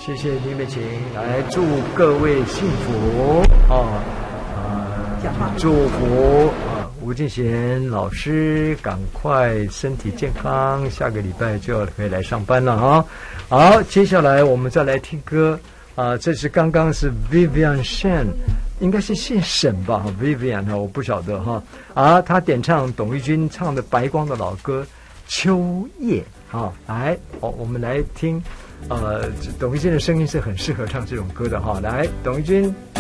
谢谢林美琴，来祝各位幸福祝福吴敬贤老师赶快身体健康，下个礼拜就可以来上班了啊。好，接下来我们再来听歌这是刚刚是 Vivian Shen， 应该是姓沈吧 Vivian 我不晓得他点唱董玉君唱的白光的老歌秋夜来我们来听董玉君的声音是很适合唱这种歌的来董玉君